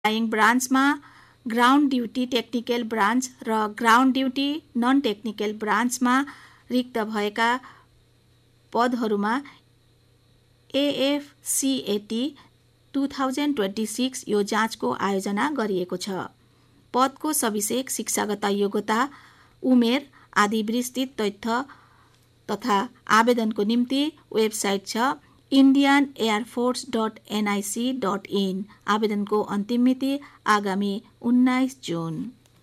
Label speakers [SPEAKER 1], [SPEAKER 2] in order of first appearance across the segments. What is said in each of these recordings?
[SPEAKER 1] Flying ब्रान्चमा ground duty technical branch र ground duty non technical ब्रान्चमा रिक्त भएका पदहरूमा AFCAT 2026 यो जाँचको आयोजना गरिएको छ। पदको सविशेष शिक्षागत योग्यता, उमेर आदि विस्तृत तथ्य तथा आवेदनको निम्ति वेबसाइट छ indianairforce.nic.in। आवेदनको अन्तिम मिति आगामी 19 जुन।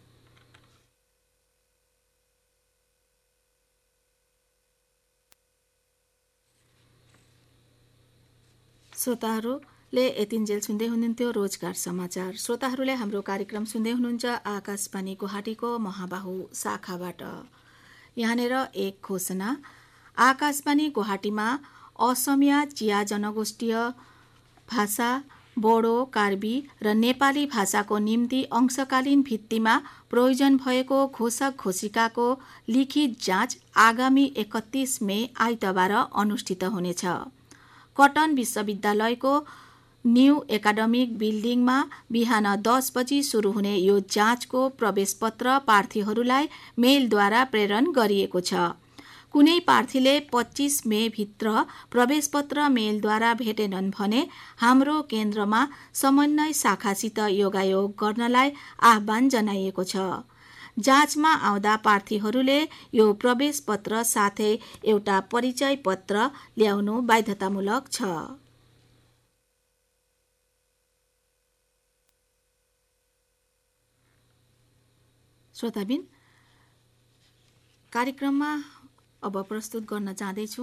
[SPEAKER 1] श्रोताहरूले यतिन्जेल सुन्दै हुनुहुन्थ्यो रोजगार समाचार। श्रोताहरूले हाम्रो कार्यक्रम सुन्दै हुनुहुन्छ आकाशवाणी गुवाहाटीको महाबाहु शाखाबाट। यहाँनिर एक घोषणा। आकाशवाणी गुवाहाटीमा असमिया चिया जनगोष्ठीय भाषा, बोडो, कार्बी र नेपाली भाषाको निम्ति अंशकालीन भित्तिमा प्रयोजन भएको घोषक घोषिकाको लिखित जाँच आगामी 31 मे आइतबार अनुष्ठित हुनेछ। कटन विश्वविद्यालयको न्यू एकाडेमिक बिल्डिङमा बिहान 10 बजी सुरु हुने यो जाँचको प्रवेशपत्र प्रार्थीहरूलाई मेलद्वारा प्रेरण गरिएको छ। कुनै प्रार्थीले 25 मे भित्र प्रवेशपत्र मेलद्वारा भेटेनन् भने हाम्रो केन्द्रमा समन्वय शाखासित योगायोग गर्नलाई आह्वान जनाइएको छ। जाँचमा आउँदा प्रार्थीहरूले यो प्रवेशपत्र साथै एउटा परिचय पत्र ल्याउनु बाध्यतामूलक छ। श्रोताबिन, कार्यक्रममा अब प्रस्तुत गर्न जाँदैछु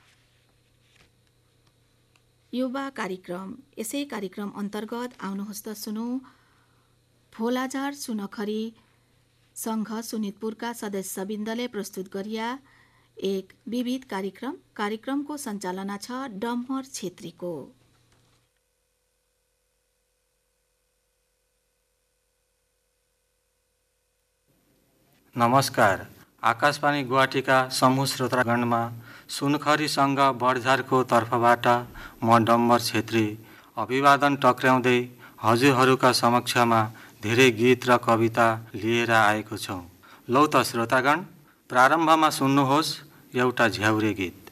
[SPEAKER 1] युवा कार्यक्रम। यसै कार्यक्रम अन्तर्गत आउनुहोस् त सुनौ भोलाझार सुनखरी संघ सुनितपुरका सदस्यवृन्दले प्रस्तुत गरिया एक विविध कार्यक्रम। कार्यक्रमको सञ्चालना छ डम्बर छेत्रीको।
[SPEAKER 2] नमस्कार। आकाशवाणी गुवाहाटीका समूह श्रोतागणमा सुनखरी सङ्घ बडझारको तर्फबाट म डम्बर छेत्री अभिवादन टक्र्याउँदै हजुरहरूका समक्षमा धेरै गीत र कविता लिएर आएको छौँ। लौ त श्रोतागण, प्रारम्भमा सुन्नुहोस् एउटा झ्याउरे गीत।